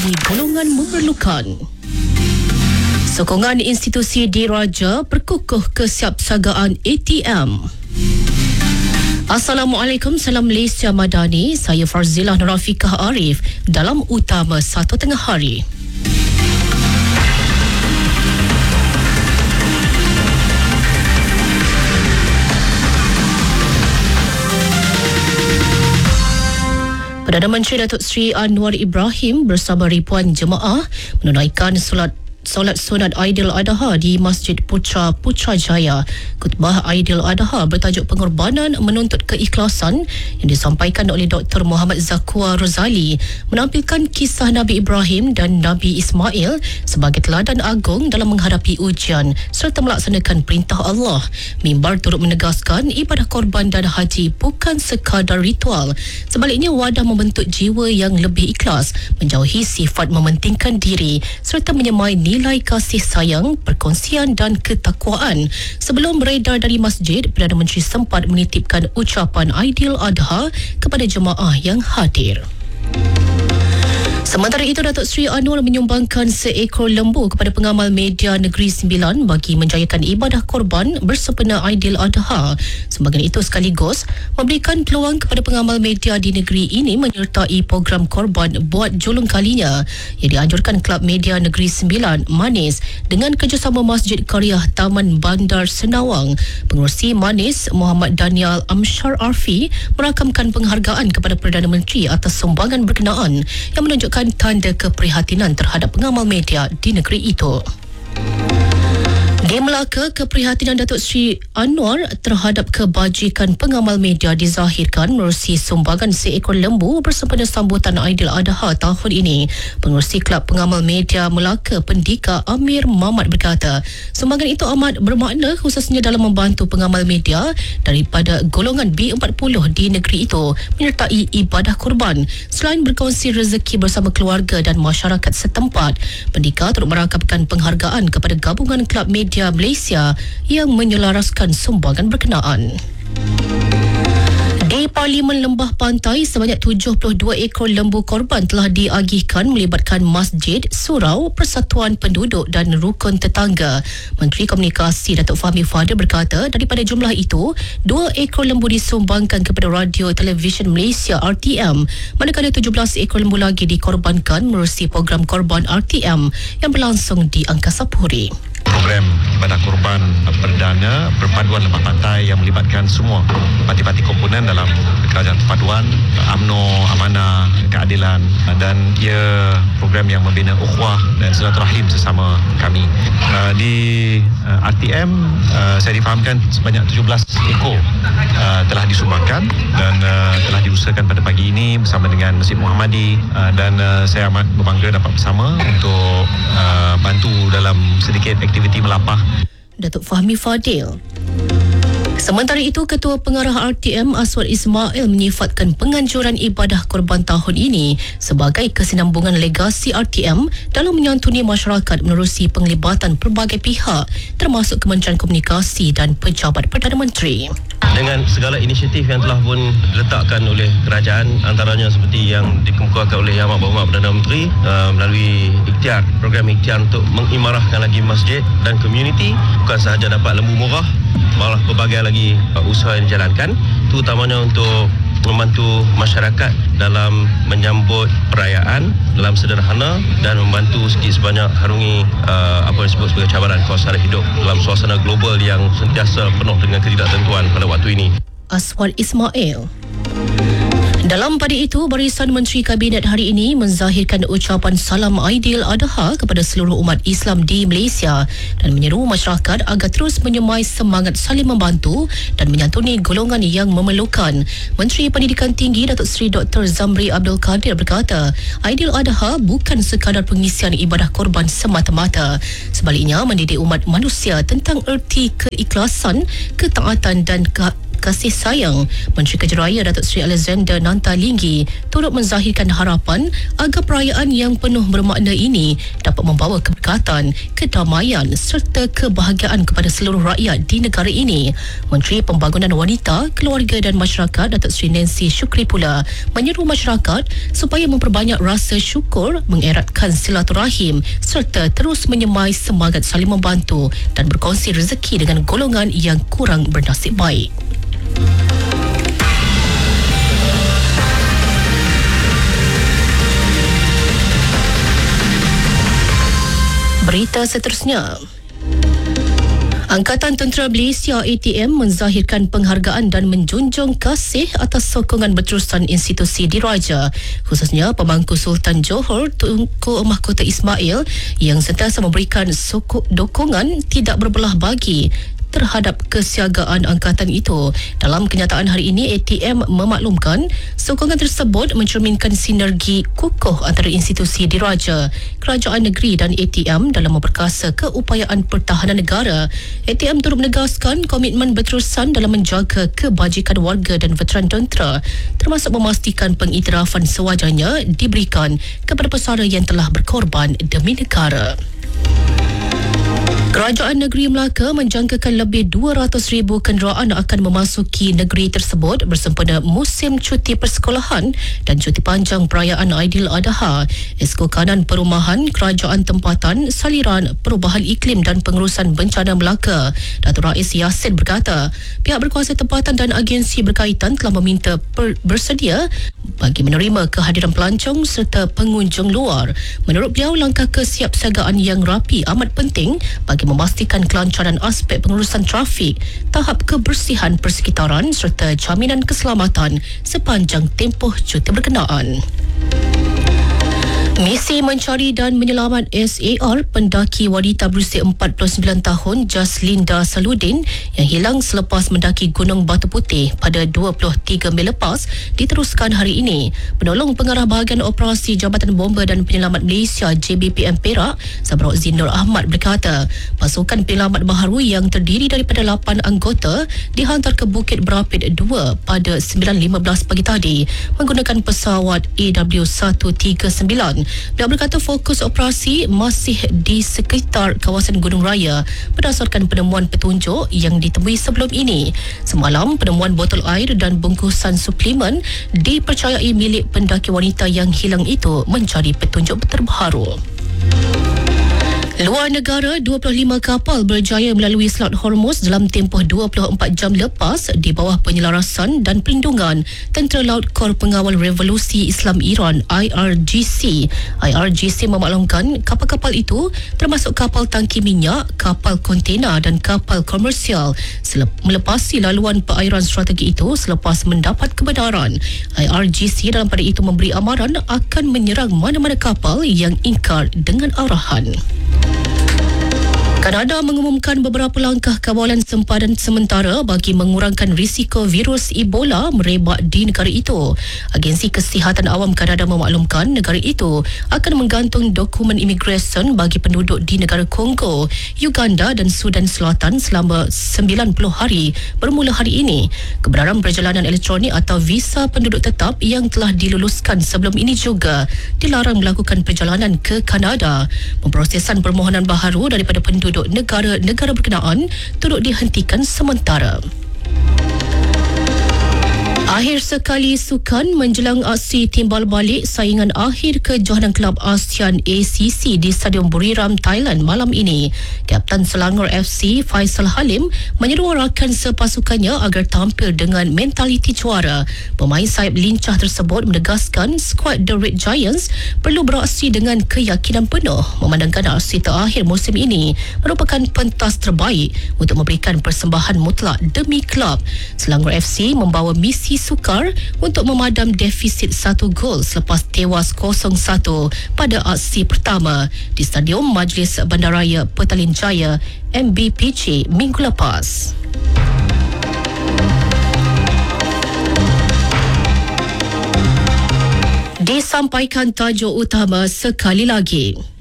menyantuni golongan memerlukan. Sokongan institusi diraja perkukuh kesiapsiagaan ATM. Assalamualaikum, salam Malaysia Madani. Saya Farzilah Nurafikah Arif dalam Utama 1 Tengah Hari. Perdana Menteri Datuk Seri Anwar Ibrahim bersama ribuan jemaah menunaikan solat sunat Aidiladha di Masjid Putrajaya. Khutbah Aidiladha bertajuk Pengorbanan Menuntut Keikhlasan yang disampaikan oleh Dr. Muhammad Zakwa Rozali menampilkan kisah Nabi Ibrahim dan Nabi Ismail sebagai teladan agung dalam menghadapi ujian serta melaksanakan perintah Allah. Mimbar turut menegaskan ibadah korban dan haji bukan sekadar ritual. Sebaliknya, wadah membentuk jiwa yang lebih ikhlas, menjauhi sifat mementingkan diri serta menyemai nilai kasih sayang, perkongsian dan ketakwaan. Sebelum beredar dari masjid, Perdana Menteri sempat menitipkan ucapan Aidiladha kepada jemaah yang hadir. Sementara itu, Datuk Seri Anwar menyumbangkan seekor lembu kepada pengamal media Negeri Sembilan bagi menjayakan ibadah korban bersempena Aidiladha. Sumbangan itu sekaligus memberikan peluang kepada pengamal media di negeri ini menyertai program korban buat julung kalinya yang dianjurkan Kelab Media Negeri Sembilan, Manis, dengan kerjasama Masjid Karya Taman Bandar Senawang. Pengerusi Manis, Muhammad Daniel Amshar Arfi, merakamkan penghargaan kepada Perdana Menteri atas sumbangan berkenaan yang menunjukkan tanda keprihatinan terhadap pengamal media di negeri itu. Di Melaka, keprihatinan Datuk Seri Anwar terhadap kebajikan pengamal media dizahirkan menerusi sumbangan seekor lembu bersempena sambutan Aidiladha tahun ini. Pengerusi Kelab Pengamal Media Melaka, Pendika Amir Mamat berkata, sumbangan itu amat bermakna khususnya dalam membantu pengamal media daripada golongan B40 di negeri itu menyertai ibadah korban. Selain berkongsi rezeki bersama keluarga dan masyarakat setempat, Pendika turut merakapkan penghargaan kepada gabungan Kelab Media Malaysia yang menyelaraskan sumbangan berkenaan. Di Parlimen Lembah Pantai, sebanyak 72 ekor lembu korban telah diagihkan melibatkan masjid, surau, persatuan penduduk dan rukun tetangga. Menteri Komunikasi Datuk Fahmi Fadil berkata, daripada jumlah itu, 2 ekor lembu disumbangkan kepada Radio Television Malaysia RTM, manakala 17 ekor lembu lagi dikorbankan menerusi program korban RTM yang berlangsung di Angkasa Puri. Program ibadah korban perdana perpaduan Lembah Pantai yang melibatkan semua parti-parti komponen dalam kerajaan perpaduan, UMNO, amanah, keadilan, dan ia program yang membina ukhuwah dan silaturahim sesama kami. Di RTM saya difahamkan sebanyak 17 ekor telah disumbangkan dan telah diusahakan pada pagi ini bersama dengan Masjid Muhammadi, dan saya amat berbangga dapat bersama untuk bantu dalam sedikit aktiviti melapah. Datuk Fahmi Fadil. Sementara itu, Ketua Pengarah RTM Aswad Ismail menyifatkan penganjuran ibadah korban tahun ini sebagai kesinambungan legasi RTM dalam menyantuni masyarakat menerusi penglibatan pelbagai pihak termasuk Kementerian Komunikasi dan Pejabat Perdana Menteri. Dengan segala inisiatif yang telah pun diletakkan oleh kerajaan, antaranya seperti yang dikemukakan oleh Yang Amat Perdana Menteri melalui ikhtiar, program ikhtiar untuk mengimarahkan lagi masjid dan komuniti, bukan sahaja dapat lembu murah, malah pelbagai lagi usaha yang dijalankan, terutamanya untuk membantu masyarakat dalam menyambut perayaan dalam sederhana dan membantu sikit sebanyak harungi apa yang disebut sebagai cabaran kos-sara hidup dalam suasana global yang sentiasa penuh dengan ketidaktentuan pada waktu ini. Aswad Ismail. Dalam pada itu, Barisan Menteri Kabinet hari ini menzahirkan ucapan salam Aidiladha kepada seluruh umat Islam di Malaysia dan menyeru masyarakat agar terus menyemai semangat saling membantu dan menyantuni golongan yang memerlukan. Menteri Pendidikan Tinggi Datuk Seri Dr. Zamri Abdul Kadir berkata, Aidiladha bukan sekadar pengisian ibadah korban semata-mata. Sebaliknya, mendidik umat manusia tentang erti keikhlasan, ketaatan dan kasih sayang. Menteri Kejaraya Datuk Seri Alexander Nantalinggi turut menzahirkan harapan agar perayaan yang penuh bermakna ini dapat membawa keberkatan, kedamaian serta kebahagiaan kepada seluruh rakyat di negara ini. Menteri Pembangunan Wanita, Keluarga dan Masyarakat Datuk Seri Nancy Shukri pula menyeru masyarakat supaya memperbanyak rasa syukur, mengeratkan silaturahim serta terus menyemai semangat saling membantu dan berkongsi rezeki dengan golongan yang kurang bernasib baik. Berita seterusnya. Angkatan Tentera Malaysia ATM menzahirkan penghargaan dan menjunjung kasih atas sokongan berterusan institusi diraja, khususnya Pemangku Sultan Johor Tunku Mahkota Ismail yang sentiasa memberikan dukungan tidak berbelah bagi terhadap kesiagaan angkatan itu. Dalam kenyataan hari ini, ATM memaklumkan sokongan tersebut mencerminkan sinergi kukuh antara institusi diraja, kerajaan negeri dan ATM dalam memperkasa keupayaan pertahanan negara. ATM turut menegaskan komitmen berterusan dalam menjaga kebajikan warga dan veteran tentera, termasuk memastikan pengiktirafan sewajarnya diberikan kepada pesara yang telah berkorban demi negara. Kerajaan Negeri Melaka menjangkakan lebih 200,000 kenderaan akan memasuki negeri tersebut bersempena musim cuti persekolahan dan cuti panjang perayaan Aidiladha. Esko Kanan Perumahan Kerajaan Tempatan, Saliran, Perubahan Iklim dan Pengurusan Bencana Melaka, Datuk Rais Yassin berkata, pihak berkuasa tempatan dan agensi berkaitan telah meminta bersedia bagi menerima kehadiran pelancong serta pengunjung luar. Menurut beliau, langkah kesiapsiagaan yang rapi amat penting bagi memastikan kelancaran aspek pengurusan trafik, tahap kebersihan persekitaran serta jaminan keselamatan sepanjang tempoh cuti berkenaan. Misi mencari dan menyelamat SAR pendaki wanita berusia 49 tahun Jaslinda Saludin yang hilang selepas mendaki Gunung Batu Putih pada 23 Mei lepas diteruskan hari ini. Penolong Pengarah Bahagian Operasi Jabatan Bomba dan Penyelamat Malaysia JBPM Perak, Sabrok Zinur Ahmad berkata, pasukan penyelamat baharu yang terdiri daripada 8 anggota dihantar ke Bukit Berapit 2 pada 9.15 pagi tadi menggunakan pesawat AW139. Beliau berkata fokus operasi masih di sekitar kawasan Gunung Raya berdasarkan penemuan petunjuk yang ditemui sebelum ini. Semalam, penemuan botol air dan bungkusan suplemen dipercayai milik pendaki wanita yang hilang itu menjadi petunjuk terbaru. Luar negara, 25 kapal berjaya melalui Selat Hormuz dalam tempoh 24 jam lepas di bawah penyelarasan dan perlindungan Tentera Laut Kor Pengawal Revolusi Islam Iran IRGC. IRGC memaklumkan kapal-kapal itu termasuk kapal tangki minyak, kapal kontena dan kapal komersial melepasi laluan perairan strategi itu selepas mendapat kebenaran. IRGC dalam pada itu memberi amaran akan menyerang mana-mana kapal yang ingkar dengan arahan. Kanada mengumumkan beberapa langkah kawalan sempadan sementara bagi mengurangkan risiko virus Ebola merebak di negara itu. Agensi Kesihatan Awam Kanada memaklumkan negara itu akan menggantung dokumen imigresen bagi penduduk di negara Kongo, Uganda dan Sudan Selatan selama 90 hari bermula hari ini. Kebenaran perjalanan elektronik atau visa penduduk tetap yang telah diluluskan sebelum ini juga dilarang melakukan perjalanan ke Kanada. Pemprosesan permohonan baharu daripada penduduk negara-negara berkenaan turut dihentikan sementara. Akhir sekali sukan menjelang aksi timbal balik saingan akhir kejohanan Kelab ASEAN ACC di Stadium Buriram, Thailand malam ini. Kapten Selangor FC Faisal Halim menyeru rakan sepasukannya agar tampil dengan mentaliti juara. Pemain sayap lincah tersebut menegaskan skuad The Red Giants perlu beraksi dengan keyakinan penuh memandangkan aksi terakhir musim ini merupakan pentas terbaik untuk memberikan persembahan mutlak demi kelab. Selangor FC membawa misi sukar untuk memadam defisit 1 gol selepas tewas 0-1 pada aksi pertama di Stadium Majlis Bandaraya Petaling Jaya MBPJ minggu lepas. Disampaikan tajuk utama sekali lagi.